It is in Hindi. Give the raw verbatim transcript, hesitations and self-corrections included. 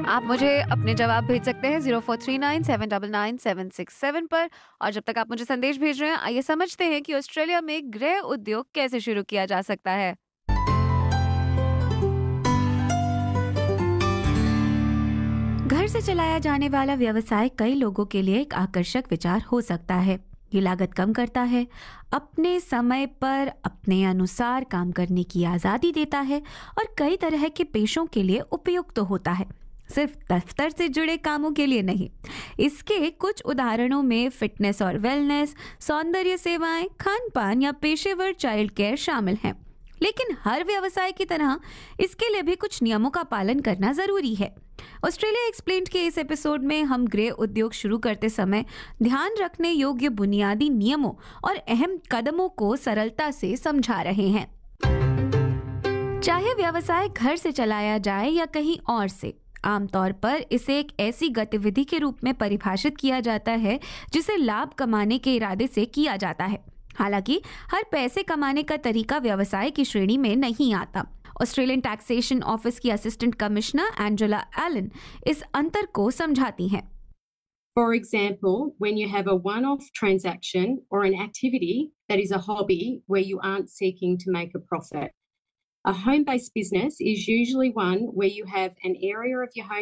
आप मुझे अपने जवाब भेज सकते हैं zero four three nine seven nine nine seven six seven पर। और जब तक आप मुझे संदेश भेज रहे हैं, आइए समझते हैं कि ऑस्ट्रेलिया में गृह उद्योग कैसे शुरू किया जा सकता है। घर से चलाया जाने वाला व्यवसाय कई लोगों के लिए एक आकर्षक विचार हो सकता है। ये लागत कम करता है, अपने समय पर अपने अनुसार काम करने की आज़ादी देता है और कई तरह के पेशों के लिए उपयुक्त तो होता है, सिर्फ दफ्तर से जुड़े कामों के लिए नहीं। इसके कुछ उदाहरणों में फिटनेस और वेलनेस, सौंदर्य सेवाएं, खान पान या पेशेवर चाइल्ड केयर शामिल हैं। लेकिन हर व्यवसाय की तरह इसके लिए भी कुछ नियमों का पालन करना जरूरी है। ऑस्ट्रेलिया एक्सप्लेन्ड के इस एपिसोड में हम गृह उद्योग शुरू करते समय ध्यान रखने योग्य बुनियादी नियमों और अहम कदमों को सरलता से समझा रहे हैं। चाहे व्यवसाय घर से चलाया जाए या कहीं और से, आमतौर पर इसे एक ऐसी गतिविधि के रूप में परिभाषित किया जाता है जिसे लाभ कमाने के इरादे से किया जाता है। हालांकि हर पैसे कमाने का तरीका व्यवसाय की श्रेणी में नहीं आता। ऑस्ट्रेलियन टैक्सेशन ऑफिस की असिस्टेंट कमिश्नर एंजेला एलन इस अंतर को समझाती हैं। For example, when you have a one-off transaction or an activity that is a hobby where you aren't seeking to make a profit. A home-based business is usually one where you have an area of your home